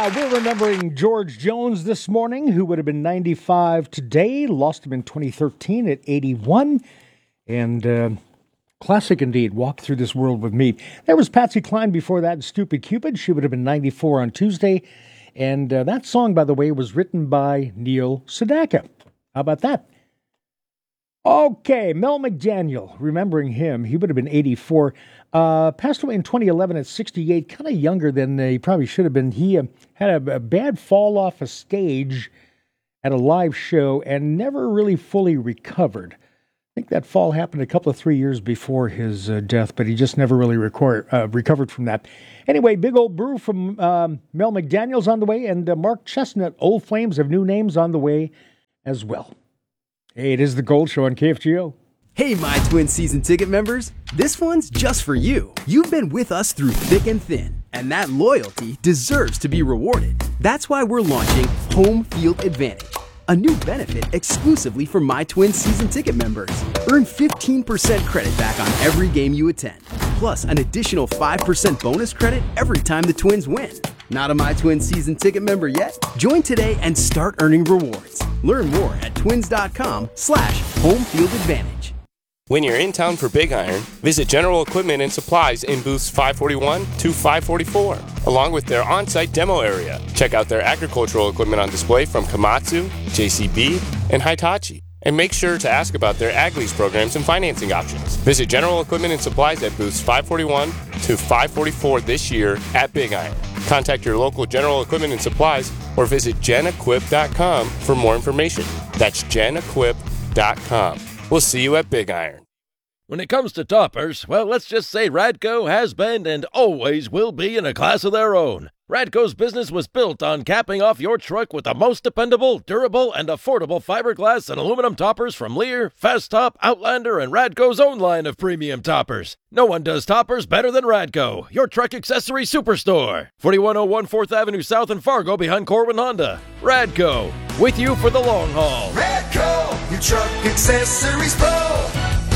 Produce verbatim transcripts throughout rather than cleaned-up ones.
Yeah, we're remembering George Jones this morning, who would have been ninety-five today. Lost him in twenty thirteen at eighty-one. And uh, classic indeed, Walk Through This World With Me. There was Patsy Cline before that, Stupid Cupid. She would have been ninety-four on Tuesday. And uh, that song, by the way, was written by Neil Sedaka. How about that? Okay, Mel McDaniel, remembering him, he would have been eighty-four. Uh, passed away in twenty eleven at sixty-eight, kind of younger than uh, he probably should have been. He uh, had a, a bad fall off a stage at a live show and never really fully recovered. I think that fall happened a couple of three years before his uh, death, but he just never really record, uh, recovered from that. Anyway, Big Old Brew from um, Mel McDaniel's on the way, and uh, Mark Chestnut, Old Flames of New Names, on the way as well. Hey, it is the Gold Show on K F G O. Hey, My Twin season ticket members. This one's just for you. You've been with us through thick and thin, and that loyalty deserves to be rewarded. That's why we're launching Home Field Advantage, a new benefit exclusively for My Twin season ticket members. Earn fifteen percent credit back on every game you attend, plus an additional five percent bonus credit every time the Twins win. Not a My Twin season ticket member yet? Join today and start earning rewards. Learn more at twins.com slash home field advantage. When you're in town for Big Iron, visit General Equipment and Supplies in booths five forty-one to five forty-four, along with their on-site demo area. Check out their agricultural equipment on display from Komatsu, J C B, and Hitachi. And make sure to ask about their ag lease programs and financing options. Visit General Equipment and Supplies at booths five forty-one to five forty-four this year at Big Iron. Contact your local General Equipment and Supplies or visit gen equip dot com for more information. That's gen equip dot com. We'll see you at Big Iron. When it comes to toppers, well, let's just say Radco has been and always will be in a class of their own. Radco's business was built on capping off your truck with the most dependable, durable, and affordable fiberglass and aluminum toppers from Lear, Fast Top, Outlander, and Radco's own line of premium toppers. No one does toppers better than Radco, your truck accessory superstore. forty-one oh one fourth Avenue South in Fargo behind Corwin Honda. Radco, with you for the long haul. Radco, your truck accessories pro.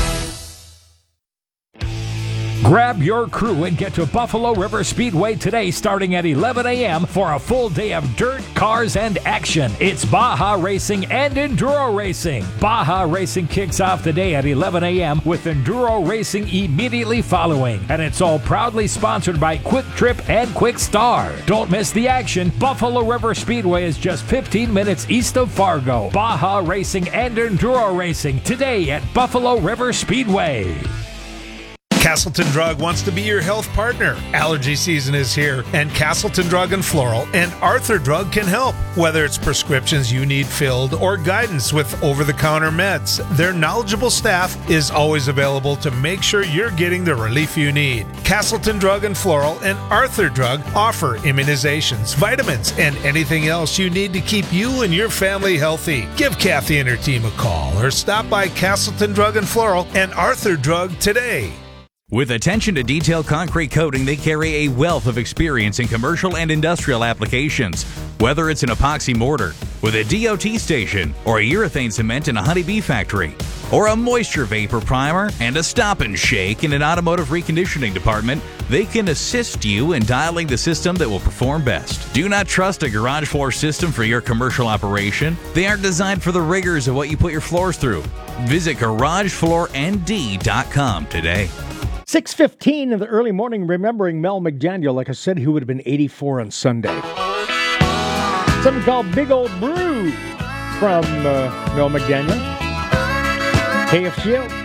Grab your crew and get to Buffalo River Speedway today starting at eleven a.m. for a full day of dirt, cars, and action. It's Baja Racing and Enduro Racing. Baja Racing kicks off the day at eleven a.m. with Enduro Racing immediately following. And it's all proudly sponsored by Quick Trip and Quick Star. Don't miss the action. Buffalo River Speedway is just fifteen minutes east of Fargo. Baja Racing and Enduro Racing today at Buffalo River Speedway. Castleton Drug wants to be your health partner. Allergy season is here, and Castleton Drug and Floral and Arthur Drug can help. Whether it's prescriptions you need filled or guidance with over-the-counter meds, their knowledgeable staff is always available to make sure you're getting the relief you need. Castleton Drug and Floral and Arthur Drug offer immunizations, vitamins, and anything else you need to keep you and your family healthy. Give Kathy and her team a call or stop by Castleton Drug and Floral and Arthur Drug today. With attention to detail concrete coating, they carry a wealth of experience in commercial and industrial applications. Whether it's an epoxy mortar with a D O T station or a urethane cement in a honeybee factory, or a moisture vapor primer and a stop and shake in an automotive reconditioning department, they can assist you in dialing the system that will perform best. Do not trust a garage floor system for your commercial operation. They aren't designed for the rigors of what you put your floors through. Visit garage floor n d dot com today. six fifteen in the early morning, remembering Mel McDaniel. Like I said, he would have been eighty-four on Sunday. Something called Big Old Brew from uh, Mel McDaniel. K F G O.